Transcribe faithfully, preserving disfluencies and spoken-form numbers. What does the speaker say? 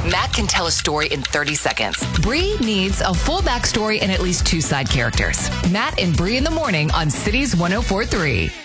Matt can tell a story in thirty seconds. Bree needs a full backstory and at least two side characters. Matt and Bree in the morning on Cities one oh four point three.